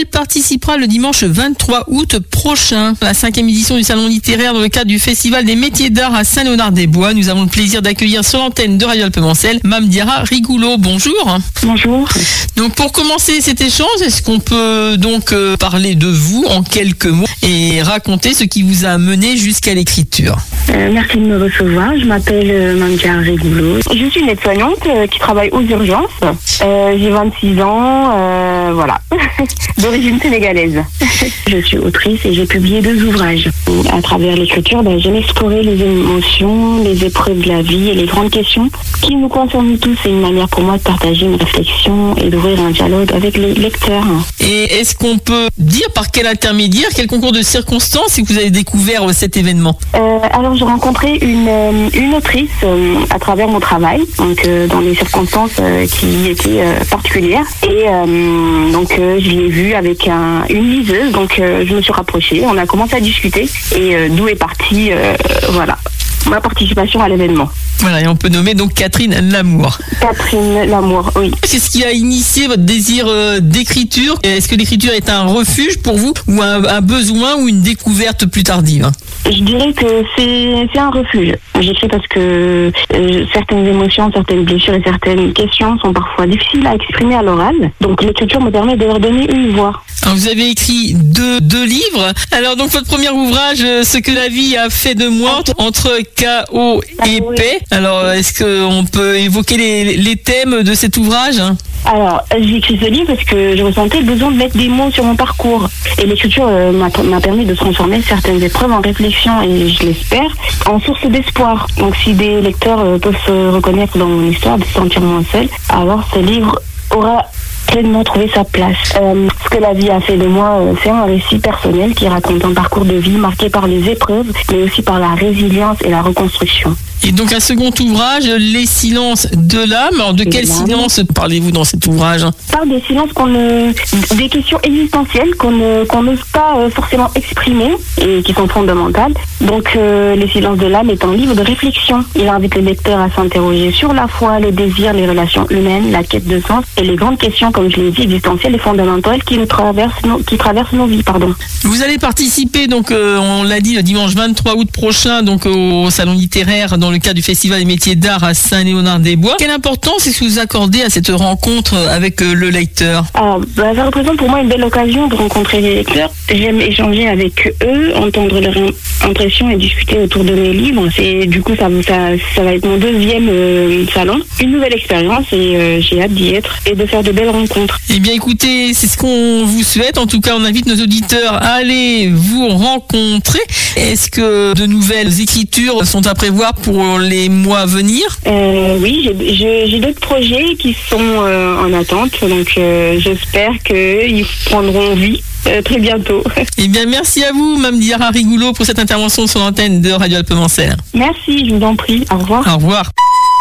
participera le dimanche 23 août prochain à la 5e édition du Salon littéraire dans le cadre du Festival des métiers d'art à Saint-Léonard-des-Bois. Nous avons le plaisir d'accueillir sur l'antenne de Radio Alpemancel Mame Diarra Rigoulot. Bonjour. Bonjour. Donc pour commencer cet échange, est-ce qu'on peut donc parler de vous en quelques mots et raconter ce qui vous a mené jusqu'à l'écriture? Merci de me recevoir. Je m'appelle Mame Diarra Rigoulot. Je suis une aide-soignante qui travaille aux urgences. J'ai 26 ans, voilà, d'origine sénégalaise. Je suis autrice et j'ai publié 2 ouvrages. À travers l'écriture, j'aime explorer les émotions, les épreuves de la vie et les grandes questions qui nous concernent tous. C'est une manière pour moi de partager une réflexion et d'ouvrir un dialogue avec les lecteurs. Et est-ce qu'on peut dire par quel intermédiaire, quel concours de circonstances que vous avez découvert cet événement? Alors j'ai rencontré une autrice à travers mon travail, donc dans des circonstances qui étaient particulières. Et donc je l'ai vue avec une liseuse, donc je me suis rapprochée, on a commencé à discuter et d'où est partie voilà, ma participation à l'événement. Voilà, et on peut nommer donc Catherine Lamour. Catherine Lamour, oui. Qu'est-ce qui a initié votre désir d'écriture? Est-ce que l'écriture est un refuge pour vous ou un besoin ou une découverte plus tardive? Je dirais que c'est un refuge. J'écris parce que certaines émotions, certaines blessures et certaines questions sont parfois difficiles à exprimer à l'oral. Donc l'écriture me permet de leur donner une voix. Alors, vous avez écrit deux livres. Alors donc votre premier ouvrage, Ce que la vie a fait de moi, entre chaos et paix. Alors est-ce qu'on peut évoquer les thèmes de cet ouvrage? Alors, j'ai écrit ce livre parce que je ressentais le besoin de mettre des mots sur mon parcours. Et l'écriture m'a permis de transformer certaines épreuves en réflexion et, je l'espère, en source d'espoir. Donc, si des lecteurs peuvent se reconnaître dans mon histoire, de se sentir moins seuls, alors ce livre aura pleinement trouvé sa place. Ce que la vie a fait de moi, c'est un récit personnel qui raconte un parcours de vie marqué par les épreuves, mais aussi par la résilience et la reconstruction. Et donc un second ouvrage, Les silences de l'âme. Alors de quel silence parlez-vous dans cet ouvrage? Par des silences des questions existentielles qu'on n'ose pas forcément exprimer et qui sont fondamentales. Donc Les silences de l'âme est un livre de réflexion. Il invite les lecteurs à s'interroger sur la foi, le désir, les relations humaines, la quête de sens et les grandes questions, comme je l'ai dit, existentielles et fondamentales qui traversent nos vies. Vous allez participer, donc on l'a dit, le dimanche 23 août prochain, donc au Salon littéraire dans le cadre du Festival des métiers d'art à Saint-Léonard-des-Bois. Quelle importance est-ce que vous accordez à cette rencontre avec le lecteur? Alors, ça représente pour moi une belle occasion de rencontrer les lecteurs. J'aime échanger avec eux, entendre leurs impressions et discuter autour de mes livres. Du coup, ça va être mon 2e salon. Une nouvelle expérience et j'ai hâte d'y être et de faire de belles rencontres. Eh bien, écoutez, c'est ce qu'on vous souhaite. En tout cas, on invite nos auditeurs à aller vous rencontrer. Est-ce que de nouvelles écritures sont à prévoir pour les mois à venir? Oui, j'ai d'autres projets qui sont en attente, donc j'espère qu'ils prendront vie très bientôt. Eh bien, merci à vous, Mame Diarra Rigoulot, pour cette intervention sur l'antenne de Radio Alpemancel. Merci, je vous en prie. Au revoir. Au revoir.